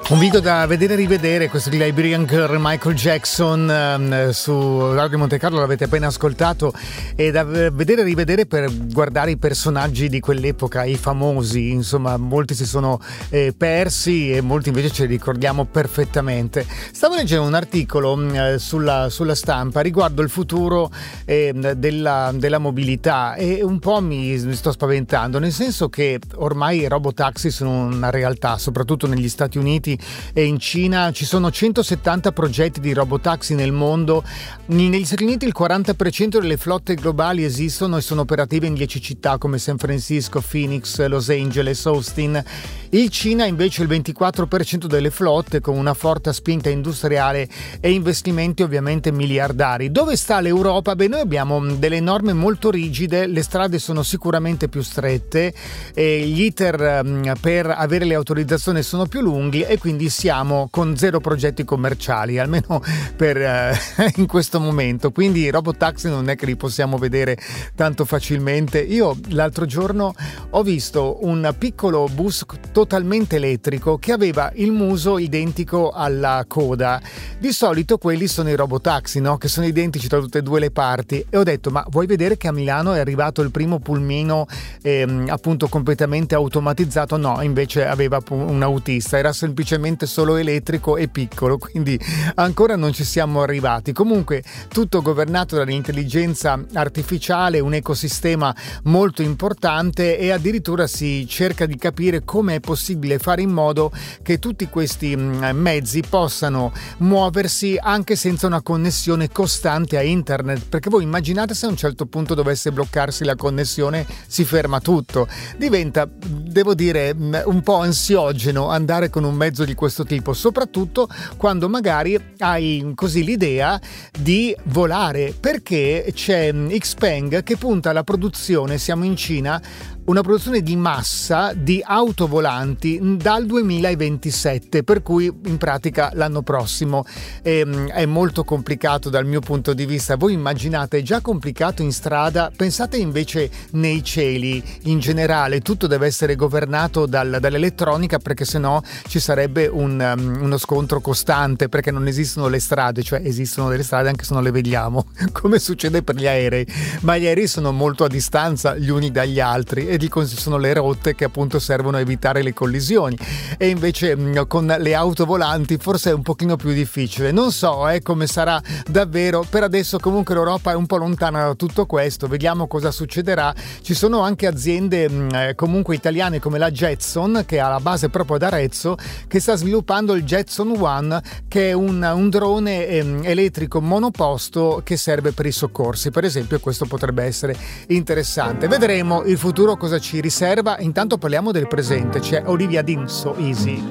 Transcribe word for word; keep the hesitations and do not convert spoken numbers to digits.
Un video da vedere e rivedere, questo di Liberian Girl, Michael Jackson, um, su Radio Monte Carlo, l'avete appena ascoltato, e da vedere e rivedere per guardare i personaggi di quell'epoca, i famosi, insomma molti si sono eh, persi e molti invece ce li ricordiamo perfettamente. Stavo leggendo un articolo eh, sulla, sulla stampa riguardo il futuro eh, della, della mobilità e un po' mi, mi sto spaventando, nel senso che ormai i robotaxi sono una realtà, soprattutto negli Stati Uniti e in Cina. Ci sono centosettanta progetti di robotaxi nel mondo. Negli Stati Uniti il quaranta per cento delle flotte globali esistono e sono operative in dieci città come San Francisco, Phoenix, Los Angeles, Austin. In Cina invece il ventiquattro per cento delle flotte, con una forte spinta industriale e investimenti ovviamente miliardari. Dove sta l'Europa? Beh, noi abbiamo delle norme molto rigide, le strade sono sicuramente più strette, e gli iter per avere le autorizzazioni sono più lunghi e quindi siamo con zero progetti commerciali, almeno per eh, in questo momento. Quindi i robotaxi non è che li possiamo vedere tanto facilmente. Io l'altro giorno ho visto un piccolo bus totalmente elettrico che aveva il muso identico alla coda. Di solito quelli sono i robotaxi, no? Che sono identici da tutte e due le parti, e ho detto: ma vuoi vedere che a Milano è arrivato il primo pulmino ehm, appunto completamente automatizzato? No, invece aveva un autista, era semplicemente solo elettrico e piccolo, quindi ancora non ci siamo arrivati. Comunque tutto governato dall'intelligenza artificiale, un ecosistema molto importante, e addirittura si cerca di capire come è possibile fare in modo che tutti questi mezzi possano muoversi anche senza una connessione costante a internet, perché voi immaginate se a un certo punto dovesse bloccarsi la connessione, si ferma tutto. Diventa, devo dire, un po' ansiogeno andare con un mezzo di questo tipo, soprattutto quando magari hai così l'idea di volare, perché c'è Xpeng che punta alla produzione, siamo in Cina, una produzione di massa di autovolanti dal duemilaventisette, per cui in pratica l'anno prossimo. ehm, è molto complicato dal mio punto di vista. Voi immaginate, è già complicato in strada, pensate invece nei cieli. In generale tutto deve essere governato dal, dall'elettronica, perché sennò ci sarebbe un, um, uno scontro costante, perché non esistono le strade, cioè esistono delle strade anche se non le vediamo, come succede per gli aerei, ma gli aerei sono molto a distanza gli uni dagli altri, e di conseguenza sono le rotte che appunto servono a evitare le collisioni. E invece con le auto volanti forse è un pochino più difficile. Non so eh, come sarà davvero. Per adesso comunque l'Europa è un po' lontana da tutto questo, vediamo cosa succederà. Ci sono anche aziende eh, comunque italiane come la Jetson, che ha la base proprio ad Arezzo, che sta sviluppando il Jetson One, che è un, un drone eh, elettrico monoposto che serve per i soccorsi, per esempio. Questo potrebbe essere interessante. Vedremo il futuro cosa ci riserva. Intanto parliamo del presente. C'è Olivia Dean, So Easy.